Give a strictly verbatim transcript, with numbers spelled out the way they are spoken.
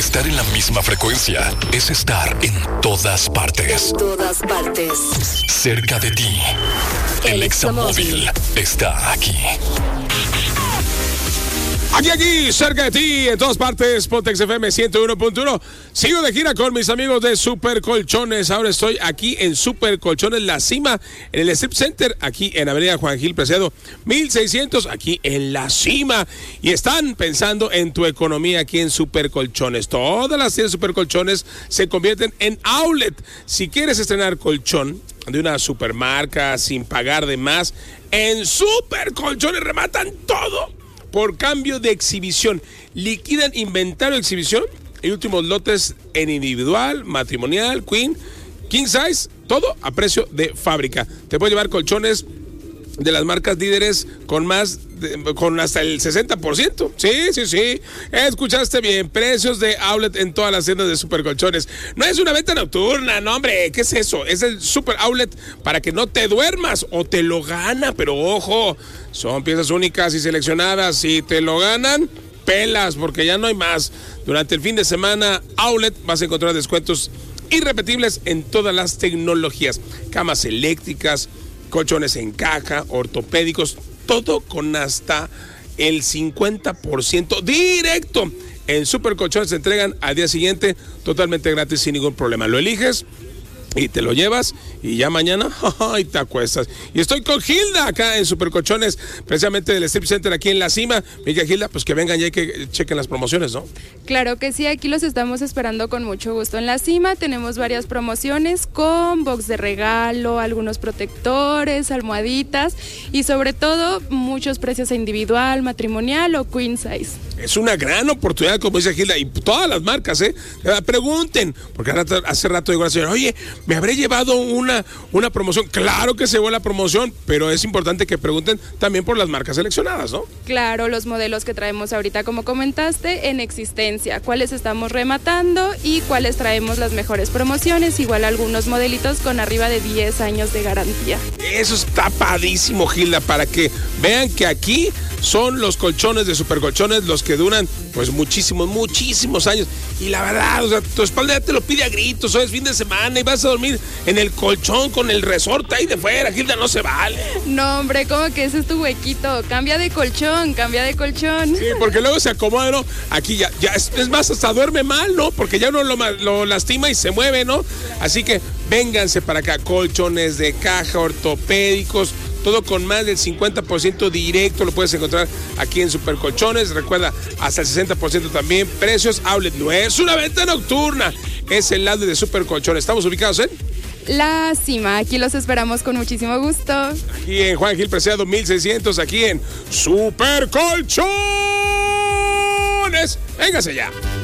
Estar en la misma frecuencia es estar en todas partes. En todas partes. Cerca de ti. El, el Examóvil está aquí. Aquí, aquí, cerca de ti, en todas partes, Pontex F M ciento uno punto uno. Sigo de gira con mis amigos de Super Colchones. Ahora estoy aquí en Super Colchones, La Cima, en el Strip Center, aquí en Avenida Juan Gil Preciado, mil seiscientos, aquí en La Cima. Y están pensando en tu economía aquí en Super Colchones. Todas las tiendas Super Colchones se convierten en outlet. Si quieres estrenar colchón de una supermarca sin pagar de más, en Super Colchones rematan todo por cambio de exhibición. Liquidan inventario de exhibición y últimos lotes en individual, matrimonial, queen, king size, todo a precio de fábrica. Te puedes llevar colchones de las marcas líderes con más de, con hasta el sesenta por ciento. Sí, sí, sí. Escuchaste bien. Precios de outlet en todas las tiendas de Super Colchones. No es una venta nocturna, no, hombre. ¿Qué es eso? Es el Super Outlet para que no te duermas o te lo gana. Pero ojo, son piezas únicas y seleccionadas. Si te lo ganan, pelas, porque ya no hay más. Durante el fin de semana, Outlet, vas a encontrar descuentos irrepetibles en todas las tecnologías. Camas eléctricas, colchones en caja, ortopédicos, todo con hasta el cincuenta por ciento directo. En Super Colchones se entregan al día siguiente totalmente gratis sin ningún problema. Lo eliges y te lo llevas y ya mañana y te acuestas. Y estoy con Gilda acá en Super Colchones, precisamente del Strip Center aquí en La Cima. Mira, Gilda, pues que vengan ya y que chequen las promociones, ¿no? Claro que sí, aquí los estamos esperando con mucho gusto. En La Cima tenemos varias promociones con box de regalo, algunos protectores, almohaditas y sobre todo muchos precios individual, matrimonial o queen size. Es una gran oportunidad, como dice Gilda, y todas las marcas, ¿eh? Pregunten, porque hace rato digo a la señora, oye, ¿me habré llevado una, una promoción? Claro que se llevó la promoción, pero es importante que pregunten también por las marcas seleccionadas, ¿no? Claro, los modelos que traemos ahorita, como comentaste, en existencia, cuáles estamos rematando y cuáles traemos las mejores promociones, igual algunos modelitos con arriba de diez años de garantía. Eso está padrísimo, Gilda, para que vean que aquí son los colchones de Super Colchones los que duran pues muchísimos, muchísimos años. Y la verdad, o sea, tu espalda ya te lo pide a gritos, hoy es fin de semana y vas a dormir en el colchón con el resorte ahí de fuera, Gilda, no se vale. No, hombre, ¿cómo que ese es tu huequito? Cambia de colchón, cambia de colchón. Sí, porque luego se acomoda, ¿no? Aquí ya, ya es, es más, hasta duerme mal, ¿no? Porque ya uno lo, lo lastima y se mueve, ¿no? Así que vénganse para acá, colchones de caja, ortopédicos, todo con más del cincuenta por ciento directo, lo puedes encontrar aquí en Super Colchones. Recuerda, hasta el sesenta por ciento también. Precios outlet, no es una venta nocturna, es el lado de Super Colchones. Estamos ubicados en La Cima, aquí los esperamos con muchísimo gusto. Aquí en Juan Gil Preciado mil seiscientos, aquí en Super Colchones. Véngase ya.